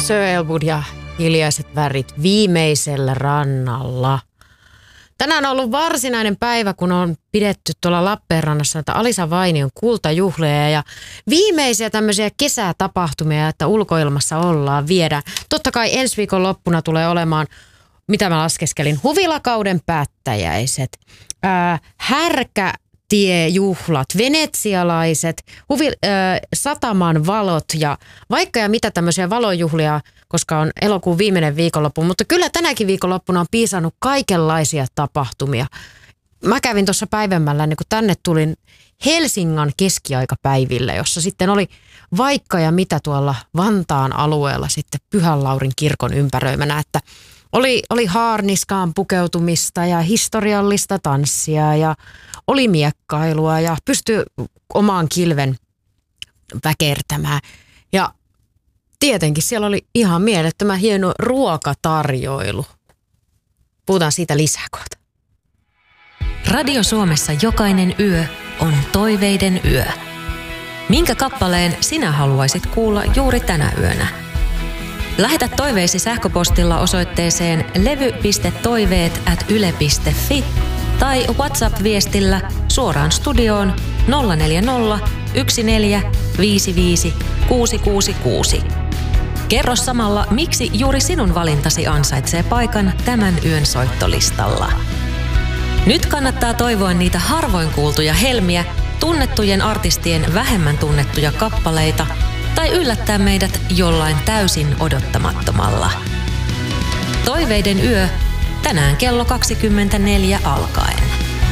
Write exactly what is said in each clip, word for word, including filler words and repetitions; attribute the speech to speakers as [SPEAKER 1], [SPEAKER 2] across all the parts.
[SPEAKER 1] Sir Elwood ja Hiljaiset värit viimeisellä rannalla. Tänään on ollut varsinainen päivä, kun on pidetty tuolla Lappeenrannassa näitä Alisa Vainion kultajuhlia ja viimeisiä tämmöisiä kesätapahtumia, että ulkoilmassa ollaan, viedään. Totta kai ensi viikon loppuna tulee olemaan, mitä mä laskeskelin, huvilakauden päättäjäiset, ää, härkätiejuhlat, venetsialaiset, huvi, ää, sataman valot ja vaikka ja mitä tämmöisiä valojuhlia, koska on elokuun viimeinen viikonloppu, mutta kyllä tänäkin viikonloppuna on piisannut kaikenlaisia tapahtumia. Mä kävin tuossa päivämällä, niin kun tänne tulin Helsingan keskiaikapäiville, jossa sitten oli vaikka ja mitä tuolla Vantaan alueella sitten Pyhän Laurin kirkon ympäröimänä, että oli, oli haarniskaan pukeutumista ja historiallista tanssia ja oli miekkailua ja pystyi omaan kilven väkertämään. Ja tietenkin siellä oli ihan mielettömän hieno ruokatarjoilu. Puhutaan siitä lisää kohta.
[SPEAKER 2] Radio Suomessa jokainen yö on toiveiden yö. Minkä kappaleen sinä haluaisit kuulla juuri tänä yönä? Lähetä toiveisi sähköpostilla osoitteeseen levy piste toiveet ät yle piste fi tai WhatsApp-viestillä suoraan studioon nolla neljä nolla yksi neljä viisi viisi kuusi kuusi kuusi. Kerro samalla, miksi juuri sinun valintasi ansaitsee paikan tämän yön soittolistalla. Nyt kannattaa toivoa niitä harvoin kuultuja helmiä, tunnettujen artistien vähemmän tunnettuja kappaleita tai yllättää meidät jollain täysin odottamattomalla. Toiveiden yö tänään kello kaksikymmentäneljä alkaen.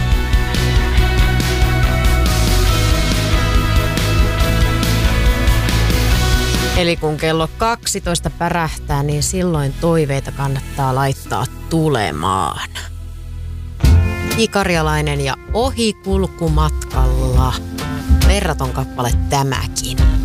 [SPEAKER 1] Eli kun kello kaksitoista pärähtää, niin silloin toiveita kannattaa laittaa tulemaan. Ikarjalainen ja ohikulkumatkalla. Verraton kappale tämäkin.